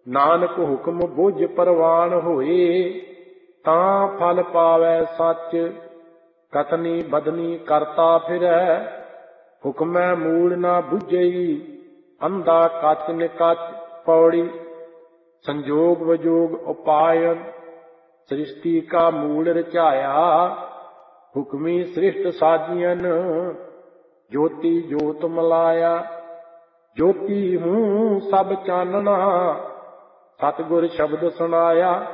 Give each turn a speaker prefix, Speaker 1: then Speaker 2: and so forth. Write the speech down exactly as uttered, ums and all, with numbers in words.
Speaker 1: ਨਾਨਕ ਹੁਕਮ ਬੁਝ ਪ੍ਰਵਾਨ ਹੋਏ, ਤਾਂ ਫਲ ਪਾਵੈ ਸੱਚ। ਕਤਨੀ ਬਦਨੀ ਕਰਤਾ ਫਿਰੈ, ਹੁਕਮੈ ਮੂਲ ਨਾ ਬੁਝਈ। ਅੰਧਾ ਕੱਚ ਨਿਕਚ ਪੌੜੀ, ਸੰਜੋਗ ਵਜੋਗ ਉਪਾਇਨ। ਸ੍ਰਿਸ਼ਟੀ ਕਾ ਮੂਲ ਰਚਾਇਆ, ਹੁਕਮੀ ਸ੍ਰਿਸ਼ਟ ਸਾਜੀਅਨ। ਜੋਤੀ ਜੋਤ ਮਲਾਇਆ, ਜੋਤੀ ਹੂੰ ਸਭ ਚਾਨਣਾ। ਸਤਿਗੁਰ ਸ਼ਬਦ ਸੁਣਾਇਆ,